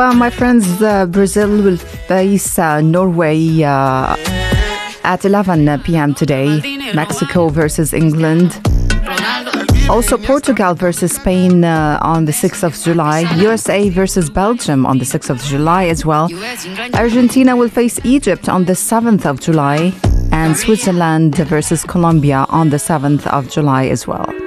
My friends, Brazil will face Norway at 11 p.m. today. Mexico versus England. Also, Portugal versus Spain on the 6th of July. USA versus Belgium on the 6th of July as well. Argentina will face Egypt on the 7th of July. And Switzerland versus Colombia on the 7th of July as well.